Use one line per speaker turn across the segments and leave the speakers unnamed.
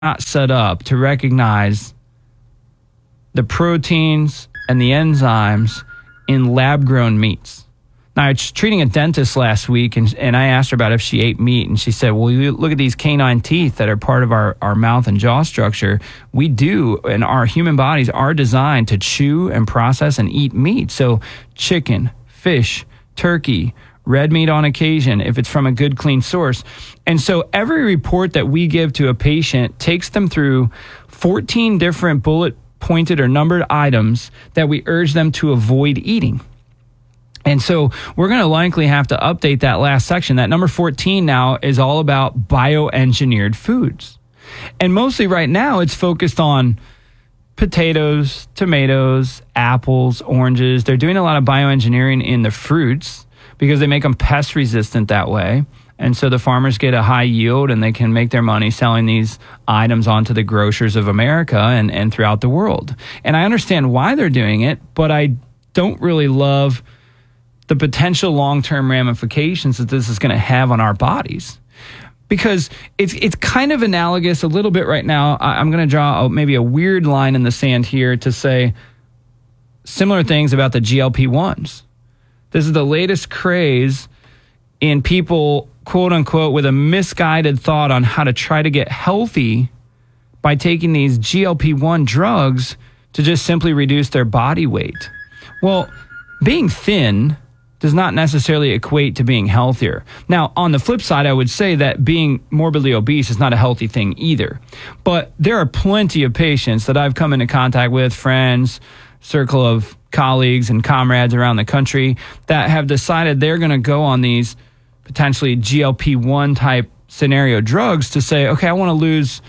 not set up to recognize the proteins and the enzymes in lab-grown meats. Now, I was treating a dentist last week, and I asked her about if she ate meat, and she said, well, you look at these canine teeth that are part of our mouth and jaw structure. We do, and our human bodies are designed to chew and process and eat meat. So chicken, fish, turkey, red meat on occasion, if it's from a good, clean source. And so every report that we give to a patient takes them through 14 different bullet-pointed or numbered items that we urge them to avoid eating. And so we're going to likely have to update that last section. That number 14 now is all about bioengineered foods. And mostly right now it's focused on potatoes, tomatoes, apples, oranges. They're doing a lot of bioengineering in the fruits because they make them pest resistant that way. And so the farmers get a high yield and they can make their money selling these items onto the grocers of America and throughout the world. And I understand why they're doing it, but I don't really love the potential long-term ramifications that this is going to have on our bodies. Because it's kind of analogous a little bit right now. I'm going to draw maybe a weird line in the sand here to say similar things about the GLP-1s. This is the latest craze in people, quote unquote, with a misguided thought on how to try to get healthy by taking these GLP-1 drugs to just simply reduce their body weight. Well, being thin does not necessarily equate to being healthier. Now, on the flip side, I would say that being morbidly obese is not a healthy thing either. But there are plenty of patients that I've come into contact with, friends, circle of colleagues and comrades around the country that have decided they're going to go on these potentially GLP-1 type scenario drugs to say, okay, I want to lose,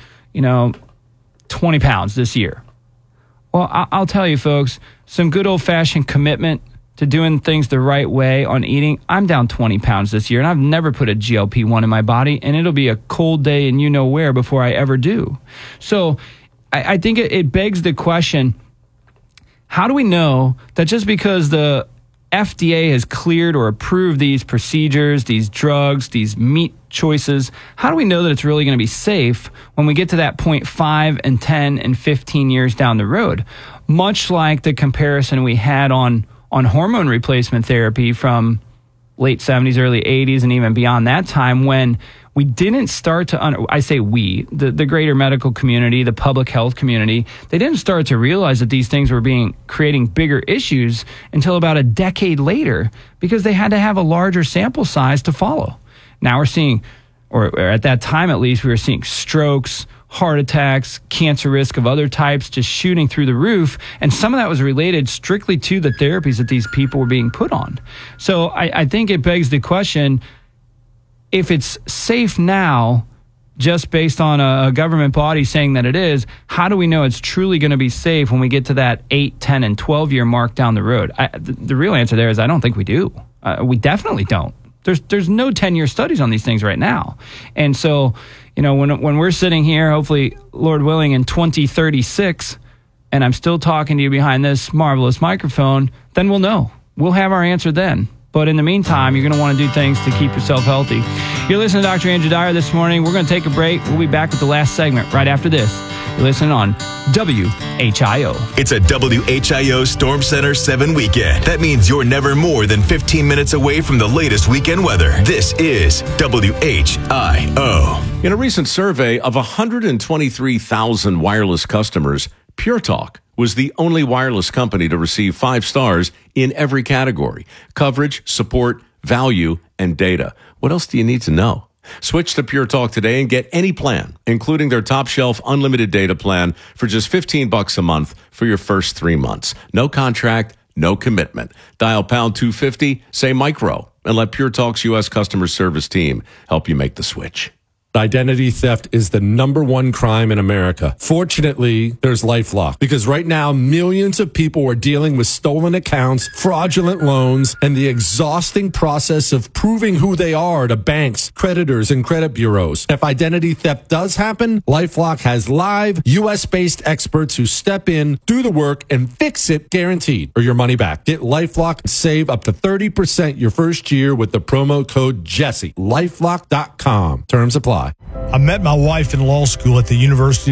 20 pounds this year. Well, I'll tell you folks, some good old fashioned commitment to doing things the right way on eating. I'm down 20 pounds this year, and I've never put a GLP-1 in my body, and it'll be a cold day and you know where before I ever do. So I think it begs the question, how do we know that just because the FDA has cleared or approved these procedures, these drugs, these meat choices, how do we know that it's really going to be safe when we get to that point 5 and 10 and 15 years down the road? Much like the comparison we had on hormone replacement therapy from late 70s, early 80s, and even beyond that time when we didn't start to, I say we, the greater medical community, the public health community, they didn't start to realize that these things were creating bigger issues until about a decade later because they had to have a larger sample size to follow. Now we're seeing, or at that time at least, we were seeing strokes, heart attacks, cancer risk of other types just shooting through the roof. And some of that was related strictly to the therapies that these people were being put on. So I think it begs the question, if it's safe now, just based on a government body saying that it is, how do we know it's truly going to be safe when we get to that 8, 10, and 12-year mark down the road? The real answer there is I don't think we do. We definitely don't. There's no 10-year studies on these things right now. And so, when we're sitting here, hopefully, Lord willing, in 2036, and I'm still talking to you behind this marvelous microphone, then we'll know. We'll have our answer then. But in the meantime, you're going to want to do things to keep yourself healthy. You're listening to Dr. Andrew Dyer this morning. We're going to take a break. We'll be back with the last segment right after this. You're listening on WHIO.
It's a WHIO Storm Center 7 weekend. That means you're never more than 15 minutes away from the latest weekend weather. This is WHIO.
In a recent survey of 123,000 wireless customers, Pure Talk was the only wireless company to receive 5 stars in every category: coverage, support, value, and data. What else do you need to know? Switch to Pure Talk today and get any plan, including their top shelf unlimited data plan for just $15 a month for your first 3 months. No contract, no commitment. Dial pound 250, say micro, and let Pure Talk's U.S. customer service team help you make the switch.
Identity theft is the #1 crime in America. Fortunately, there's LifeLock, because right now millions of people are dealing with stolen accounts, fraudulent loans, and the exhausting process of proving who they are to banks, creditors, and credit bureaus. If identity theft does happen, LifeLock has live U.S.-based experts who step in, do the work, and fix it, guaranteed, or your money back. Get LifeLock and save up to 30% your first year with the promo code Jesse. LifeLock.com. Terms apply.
I met my wife in law school at the University